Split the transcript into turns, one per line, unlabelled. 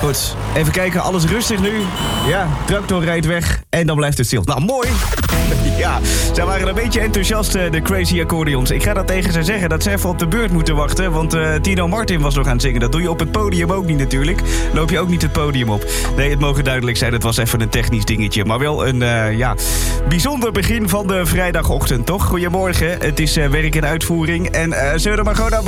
Goed, even kijken, alles rustig nu. Ja, tractor rijdt weg en dan blijft het stil. Nou, mooi. Ja, zij waren een beetje enthousiast, de Crazy Accordions. Ik ga dat tegen ze zeggen, dat ze even op de beurt moeten wachten. Want Tino Martin was nog aan het zingen. Dat doe je op het podium ook niet natuurlijk. Loop je ook niet het podium op. Nee, het mogen duidelijk zijn, het was even een technisch dingetje. Maar wel een, bijzonder begin van de vrijdagochtend, toch? Goedemorgen, het is werk in uitvoering. En zullen we er maar gewoon